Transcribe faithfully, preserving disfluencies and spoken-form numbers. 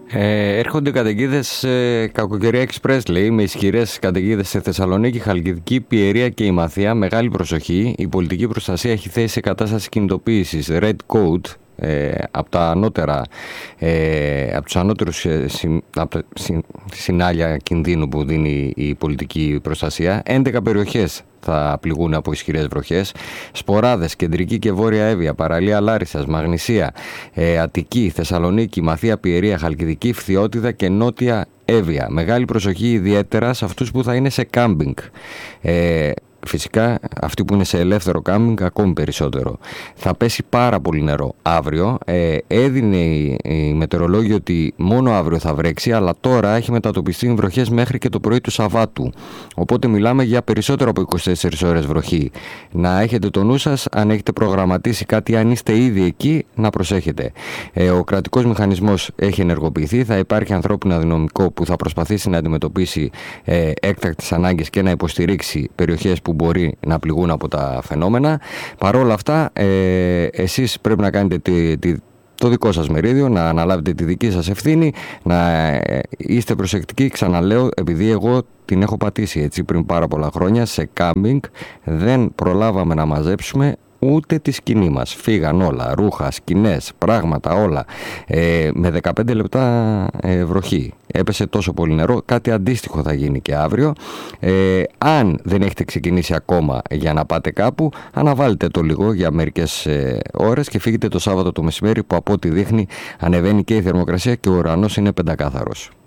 Ε, έρχονται καταιγίδες ε, Κακοκαιρία Εξπρές, λέει, με ισχυρές καταιγίδες σε Θεσσαλονίκη, Χαλκιδική, Πιερία και Ημαθία. Μεγάλη προσοχή. Η πολιτική προστασία έχει θέσει σε κατάσταση κινητοποίησης Red Code ε, από τα ανώτερα, ε, από τους ανώτερους ε, συ, από συ, συνάλια κινδύνου που δίνει η πολιτική προστασία. έντεκα περιοχές θα πληγούν από ισχυρές βροχές. Σποράδες, Κεντρική και Βόρεια Εύβοια, παραλία Λάρισσας, Μαγνησία, ε, Αττική, Θεσσαλονίκη, Μαθία, Πιερία, Χαλκιδική, Φθιώτιδα και Νότια Εύβοια. Μεγάλη προσοχή ιδιαίτερα σε αυτούς που θα είναι σε κάμπινγκ. Ε, Φυσικά αυτοί που είναι σε ελεύθερο κάμπινγκ ακόμη περισσότερο. Θα πέσει πάρα πολύ νερό αύριο. Ε, έδινε η, η μετεωρολόγη ότι μόνο αύριο θα βρέξει, αλλά τώρα έχει μετατοπιστεί βροχές μέχρι και το πρωί του Σαββάτου. Οπότε μιλάμε για περισσότερο από είκοσι τέσσερις ώρες βροχή. Να έχετε το νου σας, αν έχετε προγραμματίσει κάτι, αν είστε ήδη εκεί, να προσέχετε. Ε, ο κρατικός μηχανισμός έχει ενεργοποιηθεί. Θα υπάρχει ανθρώπινο δυναμικό που θα προσπαθήσει να αντιμετωπίσει ε, έκτακτες ανάγκες και να υποστηρίξει περιοχές που μπορεί να πληγούν από τα φαινόμενα. Παρ' όλα αυτά, ε, εσείς πρέπει να κάνετε τη, τη, το δικό σας μερίδιο, να αναλάβετε τη δική σας ευθύνη, να ε, είστε προσεκτικοί. Ξαναλέω, επειδή εγώ την έχω πατήσει έτσι πριν πάρα πολλά χρόνια σε κάμπινγκ, δεν προλάβαμε να μαζέψουμε ούτε τη σκηνή μας. Φύγαν όλα, ρούχα, σκηνές, πράγματα, όλα. Ε, με δεκαπέντε λεπτά ε, βροχή. Έπεσε τόσο πολύ νερό. Κάτι αντίστοιχο θα γίνει και αύριο. Ε, αν δεν έχετε ξεκινήσει ακόμα για να πάτε κάπου, αναβάλετε το λίγο για μερικές ε, ώρες και φύγετε το Σάββατο το μεσημέρι, που από ό,τι δείχνει ανεβαίνει και η θερμοκρασία και ο ουρανός είναι πεντακάθαρος.